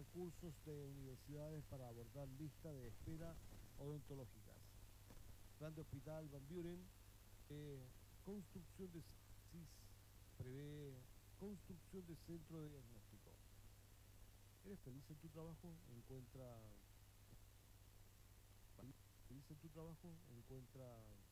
recursos de universidades para abordar lista de espera odontológicas. Plan de Hospital Van Buren, construcción de CIS, prevé construcción de centro de diagnóstico. ¿Eres feliz en tu trabajo? Encuentra